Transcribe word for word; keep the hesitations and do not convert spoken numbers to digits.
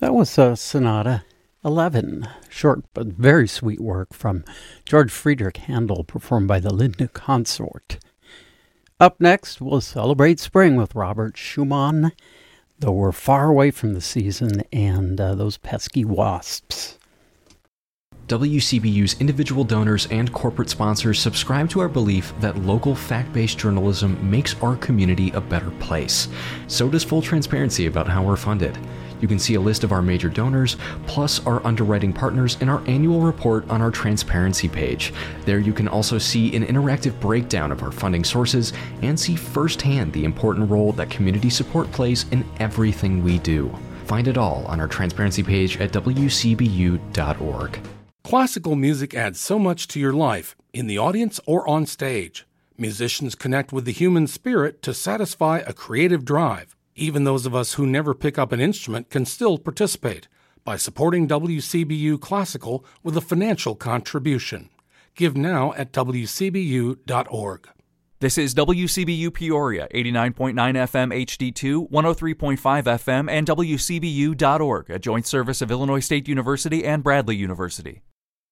That was uh, Sonata eleven, short but very sweet work from George Friedrich Handel, performed by the Lindner Consort. Up next, we'll celebrate spring with Robert Schumann, though we're far away from the season and uh, those pesky wasps. W C B U's individual donors and corporate sponsors subscribe to our belief that local fact-based journalism makes our community a better place. So does full transparency about how we're funded. You can see a list of our major donors, plus our underwriting partners in our annual report on our transparency page. There you can also see an interactive breakdown of our funding sources and see firsthand the important role that community support plays in everything we do. Find it all on our transparency page at w c b u dot org. Classical music adds so much to your life, in the audience or on stage. Musicians connect with the human spirit to satisfy a creative drive. Even those of us who never pick up an instrument can still participate by supporting W C B U Classical with a financial contribution. Give now at w c b u dot org. This is W C B U Peoria, eighty-nine point nine F M H D two, one oh three point five F M, and w c b u dot org, a joint service of Illinois State University and Bradley University.